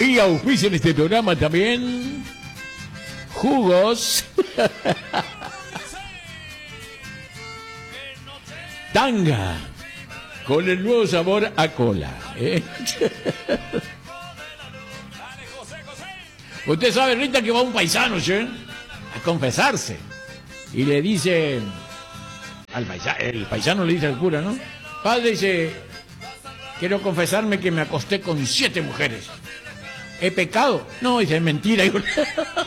Y auspician este programa también jugos Tanga, con el nuevo sabor a cola. Usted sabe, Rita, que va un paisano, ¿sí?, a confesarse. Y le dice el paisano le dice al cura, ¿no? Padre, dice, quiero confesarme que me acosté con 7 mujeres. ¿He pecado? No, dice, es mentira.